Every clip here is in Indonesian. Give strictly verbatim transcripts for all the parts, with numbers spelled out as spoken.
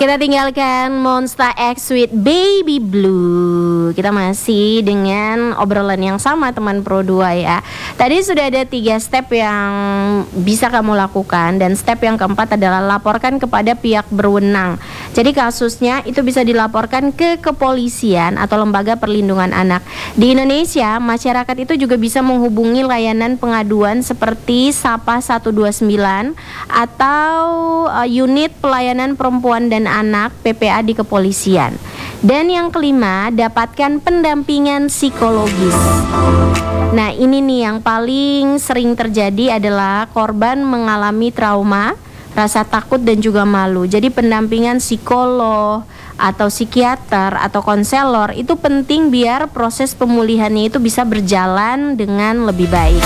Kita tinggalkan Monsta X with Baby Blue. Kita masih dengan obrolan yang sama teman Pro dua ya. Tadi sudah ada tiga step yang bisa kamu lakukan. Dan step yang keempat adalah laporkan kepada pihak berwenang. Jadi kasusnya itu bisa dilaporkan ke kepolisian atau lembaga perlindungan anak. Di Indonesia, masyarakat itu juga bisa menghubungi layanan pengaduan seperti Sapa satu dua sembilan atau uh, unit pelayanan perempuan dan anak P P A di kepolisian. Dan yang kelima, dapatkan pendampingan psikologis. Nah, ini nih yang paling sering terjadi adalah korban mengalami trauma, rasa takut dan juga malu. Jadi pendampingan psikolog atau psikiater atau konselor itu penting biar proses pemulihannya itu bisa berjalan dengan lebih baik.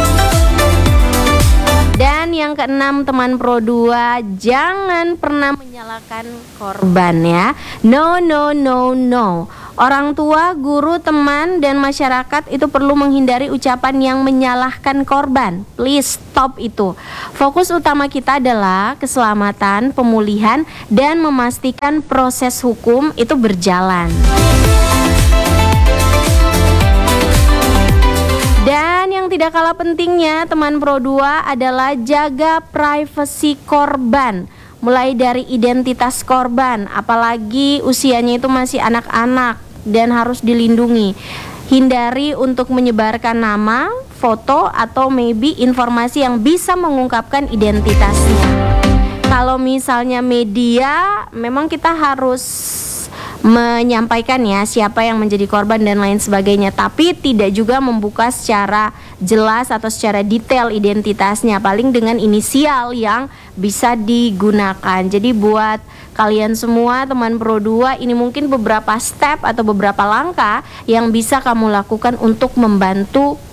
Dan yang keenam teman Pro dua, jangan pernah menyalahkan korban ya. No no no no. Orang tua, guru, teman, dan masyarakat itu perlu menghindari ucapan yang menyalahkan korban. Please stop itu. Fokus utama kita adalah keselamatan, pemulihan, dan memastikan proses hukum itu berjalan. Dan yang tidak kalah pentingnya teman Pro dua adalah jaga privasi korban. Mulai dari identitas korban, apalagi usianya itu masih anak-anak dan harus dilindungi. Hindari untuk menyebarkan nama, foto, atau maybe informasi yang bisa mengungkapkan identitasnya. Kalau misalnya media, memang kita harus menyampaikan ya siapa yang menjadi korban dan lain sebagainya, tapi tidak juga membuka secara jelas atau secara detail identitasnya, paling dengan inisial yang bisa digunakan. Jadi buat kalian semua teman Pro dua, ini mungkin beberapa step atau beberapa langkah yang bisa kamu lakukan untuk membantu